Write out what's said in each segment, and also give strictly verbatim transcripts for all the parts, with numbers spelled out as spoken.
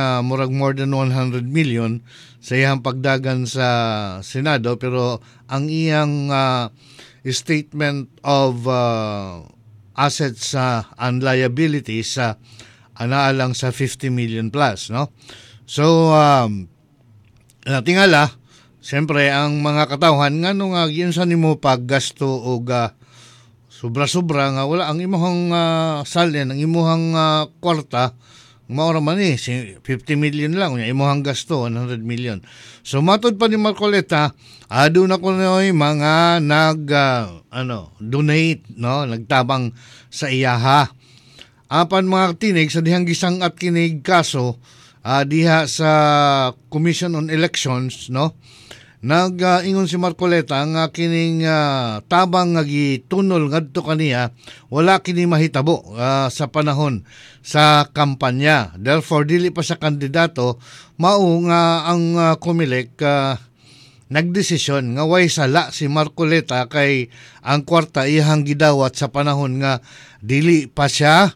uh, murag more than one hundred million sa iyang pagdagan sa Senado, pero ang iyang uh, statement of uh, assets uh, and liabilities sa uh, anaalang sa fifty million plus, no? So um, natingala siyempre ang mga katawhan nga nung uh, ginsa nimo paggasto og uh, sobra-sobra nga wala ang imong uh, salin, ang imong uh, kwarta maura man eh, fifty million lang, yung imuhang gasto, one hundred million. So, matod pa ni Marcoleta, ado na ko na mga nag, uh, ano, donate, no, nagtabang sa iyaha. Apan mga tinig, sa dihang gisang at kinig kaso, uh, diha sa Commission on Elections, no, nag-ingon uh, si Marcoleta nga kining uh, tabang nga gitunol ngadto kaniya wala kini mahitabo uh, sa panahon sa kampanya. Therefore dili pa sa kandidato mao nga ang uh, Comelec uh, nagdesisyon nga way sala si Marcoleta kay ang kwarta iyang gidawat sa panahon nga dili pa siya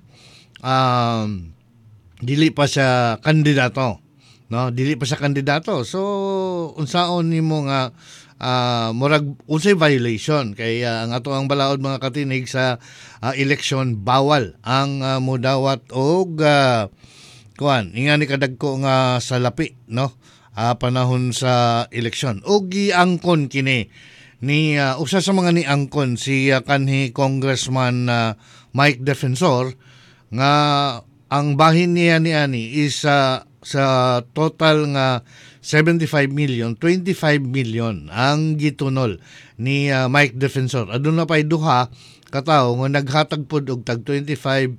um, dili pa siya kandidato. No, dili pa sa kandidato. So unsaon nimo nga uh, murag unsay violation kay uh, ang ato ang balaod mga katinig sa uh, election bawal ang uh, mudawat og uh, kuan ingani kadagko nga salapi, no, uh, panahon sa eleksyon og giangkon kini ni uh, usa sa mga ni angkon si uh, kanhi Congressman uh, Mike Defensor nga ang bahin niya ni ani is uh, sa total nga seventy-five million, twenty-five million ang gitunol ni uh, Mike Defensor. Aduna pay duha katawo nga naghatag pod og tag twenty-five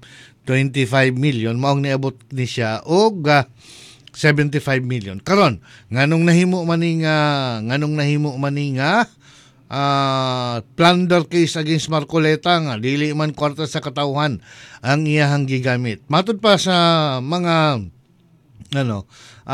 million maong niabot ni siya og uh, seventy-five million. Karon nganong nahimo maning uh, nganong nahimo maning uh, uh, plunder case against Marcoleta nga dili man kwarta sa katawhan ang iyahang gigamit. Matud pa sa mga ano,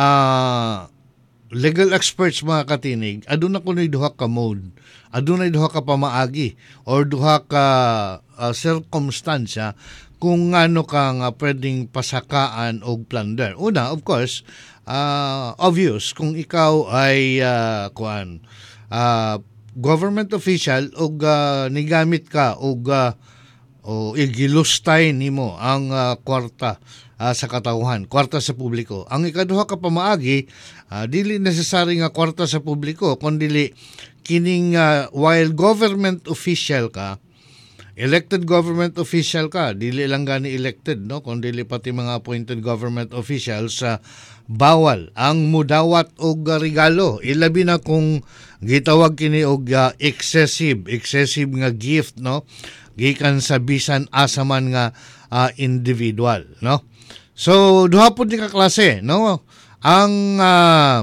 uh, legal experts mga katinig, aduna kunoy duha ka mode, adunay duha ka pamaagi or duha ka uh, circumstansya kung ano ka nga pwedeng pasakaan og plunder. Una, of course, uh, obvious kung ikaw ay uh, kuan uh, government official og uh, nigamit ka og uh, o igilustay nimo ang uh, kwarta Uh, sa katawhan, kwarta sa publiko. Ang ikaduha ka pamaagi, uh, dili necessary nga kwarta sa publiko, kundi kining uh, while government official ka, elected government official ka, dili lang gani elected, no, kundi pati mga appointed government officials sa uh, bawal ang mudawat og uh, regalo. Ilabi na kung gitawag kini og uh, excessive, excessive nga gift, no, gikan sa bisan asaman nga uh, individual, no. So duha pud ni ka klase, no, ang uh,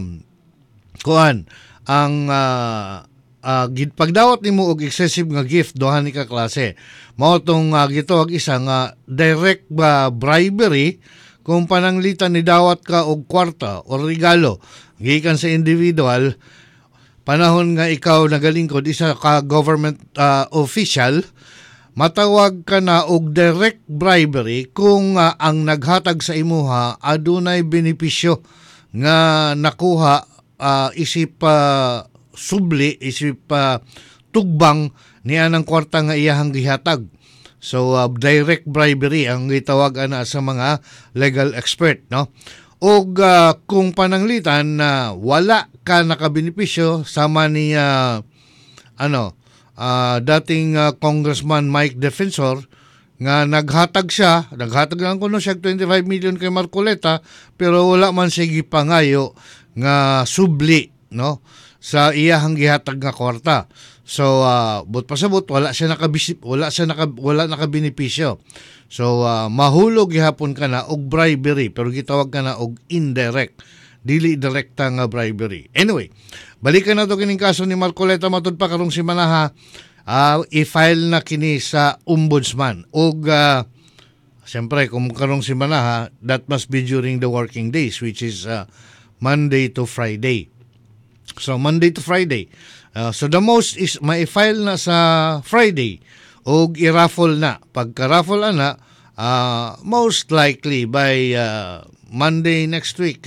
kuan ang uh, uh, pagdawat nimo og excessive nga gift duha ni ka klase. Mao tong uh, gitawag isa nga direct uh, bribery kung pananglitan ni dawat ka og kwarta o regalo gikan sa individual panahon nga ikaw nagalingkod isa ka government uh, official. Matawag ka na og direct bribery kung uh, ang naghatag sa imuha adunay benepisyo nga nakuha uh, isip uh, subli, isip uh, tugbang niya ng kwarta nga iyahang gihatag. So uh, direct bribery ang gitawag ana sa mga legal expert, no. Og uh, kung pananglitan na uh, wala ka nakabenepisyo sama ni uh, ano Uh, dating uh, Congressman Mike Defensor nga naghatag siya, naghatag lang kuno siya twenty-five million kay Marcoleta pero wala man siya gipangayo nga subli, no, sa iyahang gihatag nga kwarta. So uh, but pasabot wala siya nakabisip, wala siya naka, wala nakabenepisyo. So uh, mahulog gihapon ka na og bribery pero gitawag ka na og indirect, dili direkta nga bribery. Anyway, balikan na to kining kaso ni Marcoleta matud pa karong semana ha. Uh, i-file na kini sa ombudsman. Og uh, siyempre kung karong semana ha, that must be during the working days which is uh, Monday to Friday. So Monday to Friday. Uh, so the most is ma-file na sa Friday og i-raffle na. Pagka-raffle ana, uh, most likely by uh, Monday next week